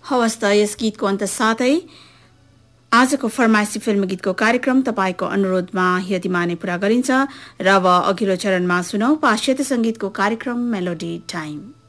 हवस् त यस गीतको अन्त साथै आजको फरमाइसी फिल्म गीतको कार्यक्रम तपाईको अनुरोधमा यतिमा नै पूरा गरिन्छ र अब अघिल्लो चरणमा सुनौ पाश्चात्य संगीतको कार्यक्रम मेलोडी टाइम।